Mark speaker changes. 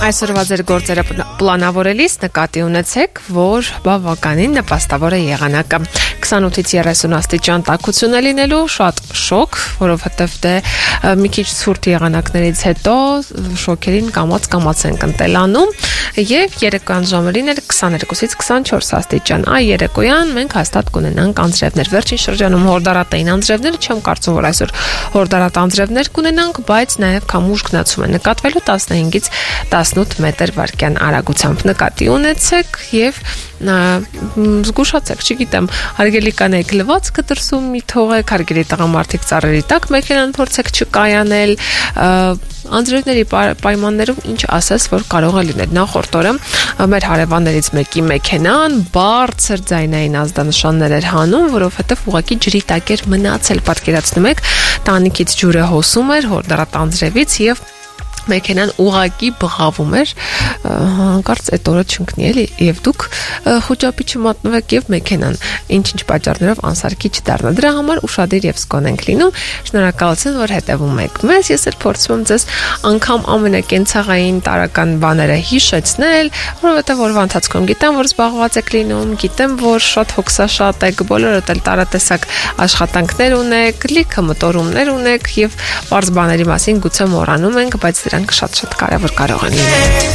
Speaker 1: Այսօրվա ձեր գործերը պլանավորելիս նկատի ունեցեք, որ բավականին նպաստավոր է եղանակը 28-ից 30 աստիճան տաքություն է լինելու, շատ շոկ, որովհետև դե մի քիչ ցուրտ եղանակներից հետո շոկերին կամաց են ընտելանում եւ երեկոյան ժամերին էլ 22-ից 24 աստիճան։ Այ երեկոյան մենք հաստատ կունենանք անձրևներ։ Վերջին շրջանում հորդարատային անձրևներ, չեմ կարծում, որ այսօր հորդարատ անձրևներ կունենանք, բայց նաեւ քամուշ գնացում է նկատվելու 15-ից 18 մետր վարկյան արագությամբ նկատի ունեցեք եւ զգուշացեք, չգիտեմ, հարգելի կանայք լվացքը դրսում մի թողեք, հարգելի տղամարդիկ ծառերի տակ մեքենան փորձեք չկայանել, անձրևների պայմաններում ինչ ասես, որ կարող է լինել։ Նախորդ օրը մեր հարևաններից մեկի մեքենան բարձր ձայնային ազդանշաններ էր հանում, որովհետև ուղղակի ջրի տակ էր մնացել, պատկերացնում եք, տանիքից ջուրը հոսում էր հորդարատ անձրևից եւ մեքենան ուղակի բղավում էր, հանկարծ այդ օրը չընկնի էլի, եւ դուք խոճապի չմատնվեք եւ մեքենան ինչ-ինչ պատճառներով անսարքի չդառնա։ Դրա համար ուշադիր եւ զգոն ենք լինում։ Շնորհակալություն, որ հետեւում եք մեզ։ Ես էլ փորձում եմ ձեզ անգամ ամենակենցաղային տարական բաները հիշեցնել, որովհետեւ օրվա ընթացքում գիտեմ, որ զբաղված եք լինում, գիտեմ, որ շատ հոգսաշատ եք, բոլորդ էլ տարատեսակ աշխատանքներ ունեք, լիքը մտորումներ ունեք եւ բարձ բաների մասին գուցե մոռանում ենք, բայց դրանք շատ-շատ կարևոր կարող են լինել։